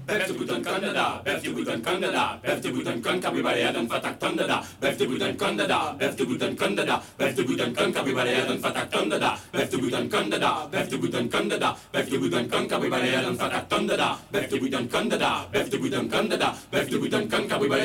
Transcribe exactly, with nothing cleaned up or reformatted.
Bef de Bouton Canada, Bef de Bouton Canada, Bef de Bouton Con Capybara dan Fatak Tondada, Bef de Bouton Canada, Bef de Bouton Canada, Bef de Bouton Con Capybara dan Fatak Tondada, Bef de Bouton Canada, Bef de Bouton Canada, Bef de Bouton Con Capybara dan Fatak Tondada, Bef de Bouton Canada, Bef de Bouton Canada, Bef de Bouton Con Capybara